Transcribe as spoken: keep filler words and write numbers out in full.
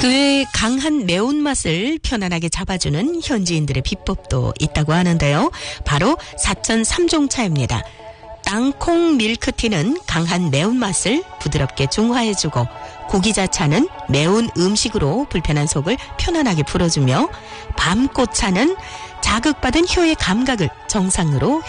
그 외에 강한 매운맛을 편안하게 잡아주는 현지인들의 비법도 있다고 하는데요. 바로 사천 삼 종차입니다. 땅콩 밀크티는 강한 매운맛을 부드럽게 중화해주고 고기자차는 매운 음식으로 불편한 속을 편안하게 풀어주며 밤꽃차는 자극받은 혀의 감각을 정상으로